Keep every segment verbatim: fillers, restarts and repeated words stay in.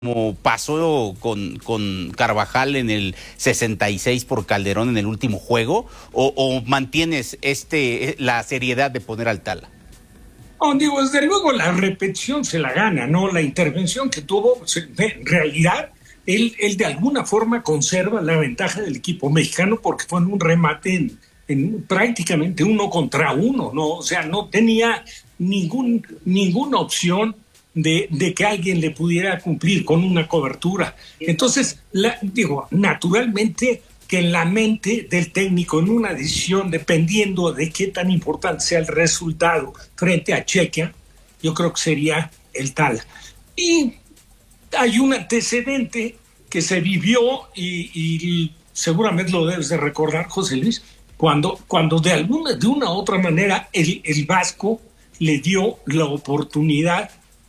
como pasó con, con Carvajal en el sesenta y seis por Calderón en el último juego, o, o mantienes este la seriedad de poner al Tala? Oh, digo, desde luego la repetición se la gana, ¿no? La intervención que tuvo, pues, en realidad, él, él de alguna forma conserva la ventaja del equipo mexicano porque fue en un remate en, en prácticamente uno contra uno, ¿no? O sea, no tenía ningún, ninguna opción De, de que alguien le pudiera cumplir con una cobertura. Entonces, la, digo, naturalmente que en la mente del técnico en una decisión, dependiendo de qué tan importante sea el resultado frente a Chequia, yo creo que sería el Tala. Y hay un antecedente que se vivió y, y seguramente lo debes de recordar, José Luis, cuando, cuando de alguna, de una u otra manera el, el Vasco le dio la oportunidad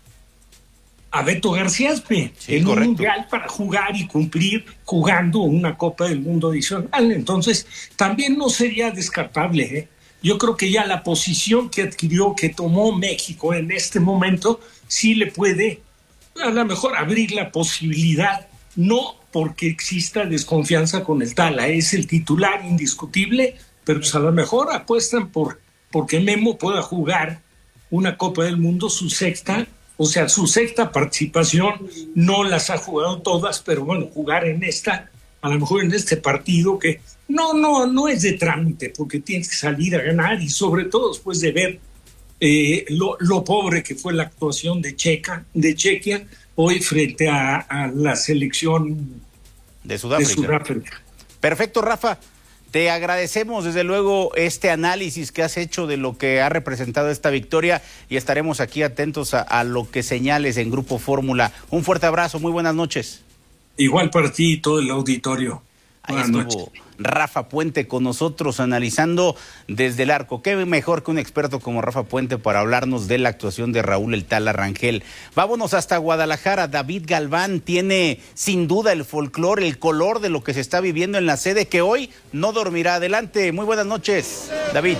a Beto García Aspe, sí, en correcto, un mundial para jugar y cumplir jugando una Copa del Mundo adicional. Entonces, también no sería descartable, ¿eh? Yo creo que ya la posición que adquirió, que tomó México en este momento, sí le puede a lo mejor abrir la posibilidad, no porque exista desconfianza con el Tala, es el titular indiscutible, pero pues a lo mejor apuestan por porque Memo pueda jugar una Copa del Mundo, su sexta. O sea, su sexta participación no las ha jugado todas, pero bueno, jugar en esta, a lo mejor en este partido que no, no, no es de trámite, porque tienes que salir a ganar y sobre todo después de ver eh, lo, lo pobre que fue la actuación de Checa, de Chequia hoy frente a, a la selección de Sudáfrica. de Sudáfrica. Perfecto, Rafa. Te agradecemos desde luego este análisis que has hecho de lo que ha representado esta victoria y estaremos aquí atentos a, a lo que señales en Grupo Fórmula. Un fuerte abrazo, muy buenas noches. Igual para ti y todo el auditorio. Ahí estuvo noches. Rafa Puente con nosotros analizando desde el arco. Qué mejor que un experto como Rafa Puente para hablarnos de la actuación de Raúl El Tala Rangel. Vámonos hasta Guadalajara. David Galván tiene sin duda el folclore, el color de lo que se está viviendo en la sede que hoy no dormirá. Adelante, muy buenas noches, David.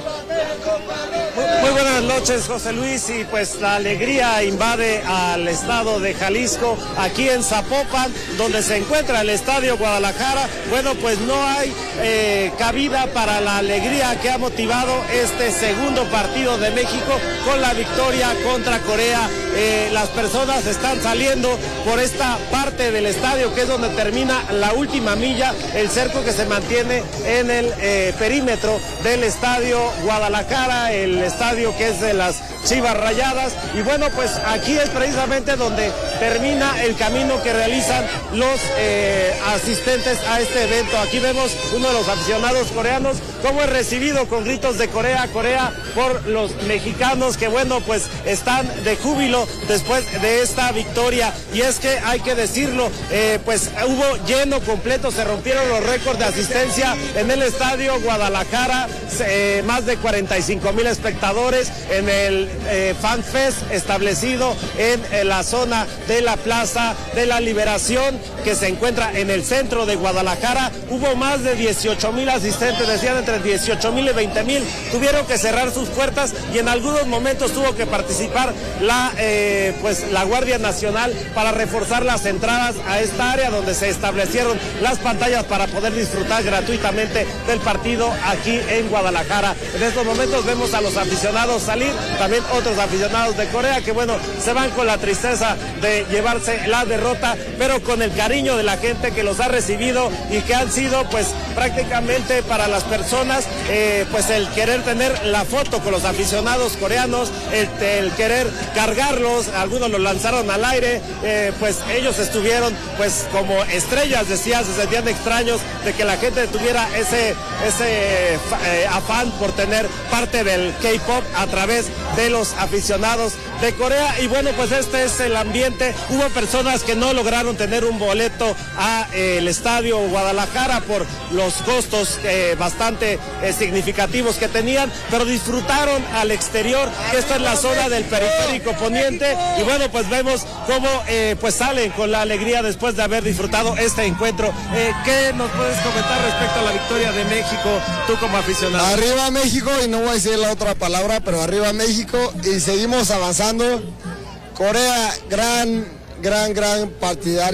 Muy, muy buenas noches, José Luis, y pues la alegría invade al estado de Jalisco, aquí en Zapopan, donde se encuentra el Estadio Guadalajara. Bueno, pues no hay eh, cabida para la alegría que ha motivado este segundo partido de México con la victoria contra Corea. Eh, las personas están saliendo por esta parte del estadio, que es donde termina la última milla, el cerco que se mantiene en el eh, perímetro del Estadio Guadalajara, el estadio que es de las Chivas Rayadas. Y bueno, pues aquí es precisamente donde termina el camino que realizan los eh, asistentes a este evento. Aquí vemos uno de los aficionados coreanos cómo es recibido con gritos de Corea, Corea por los mexicanos, que bueno, pues están de júbilo después de esta victoria. Y es que hay que decirlo, eh, pues hubo lleno completo, se rompieron los récords de asistencia en el Estadio Guadalajara, eh, más de cuarenta y cinco mil espectadores en el eh, Fan Fest establecido en, en la zona de la Plaza de la Liberación, que se encuentra en el centro de Guadalajara. Hubo más de dieciocho mil asistentes, decían entre dieciocho mil y veinte mil. Tuvieron que cerrar sus puertas y en algunos momentos tuvo que participar la, eh, pues, la Guardia Nacional para reforzar las entradas a esta área donde se establecieron las pantallas para poder disfrutar gratuitamente del partido aquí en Guadalajara. En estos momentos vemos a los aficionados salir, también otros aficionados de Corea que bueno, se van con la tristeza de llevarse la derrota, pero con el cariño de la gente que los ha recibido y que han sido pues prácticamente para las personas eh, pues el querer tener la foto con los aficionados coreanos, el, el querer cargarlos, algunos los lanzaron al aire, eh, pues ellos estuvieron pues como estrellas, decían, se sentían extraños de que la gente tuviera ese, ese eh, afán por tener parte del K-pop a través de los aficionados de Corea. Y bueno, pues este es el ambiente. Hubo personas que no lograron tener un boleto a eh, el Estadio Guadalajara por los costos eh, bastante eh, significativos que tenían, pero disfrutaron al exterior, que esta es la zona del periférico poniente. Y bueno, pues vemos cómo eh, pues salen con la alegría después de haber disfrutado este encuentro. Eh, ¿Qué nos puedes comentar respecto a la victoria de México, tú como aficionado? Arriba México, y no voy a decir la otra palabra, pero arriba México, y seguimos avanzando. Corea, gran, gran, gran partidario.